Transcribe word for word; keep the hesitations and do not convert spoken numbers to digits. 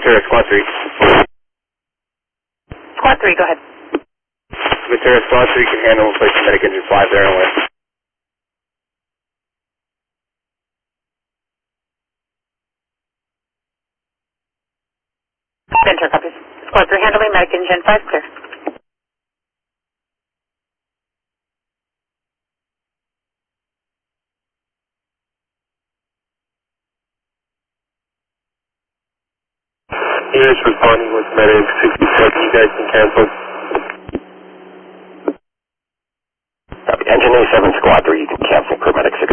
Ventura, Squad three. Squad three, go ahead. Ventura, Squad three can handle placing medic engine five there and win. Ventura, copies. Squad three handling, medic engine five, clear. Units responding with medic sixty-seven, you guys can cancel. Copy. Engine A seven, Squad three, you can cancel per medic sixty-seven.